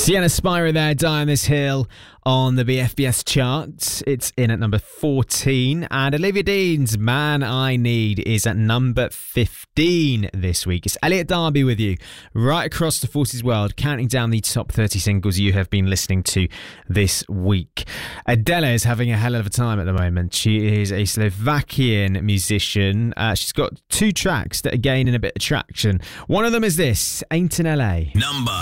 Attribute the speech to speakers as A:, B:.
A: Sienna Spyro there, Die on This Hill on the BFBS charts. It's in at number 14. And Olivia Dean's Man I Need is at number 15 this week. It's Elliot Darby with you right across the Forces world, counting down the top 30 singles you have been listening to this week. Adele is having a hell of a time at the moment. She is a Slovakian musician. She's got 2 tracks that are gaining a bit of traction. One of them is this, Ain't in LA.
B: Number